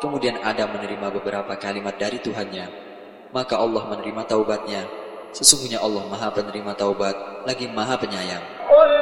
Kemudian Adam menerima beberapa kalimat dari Tuhannya. Maka Allah menerima taubatnya. Sesungguhnya Allah Maha Penerima Taubat, lagi Maha Penyayang.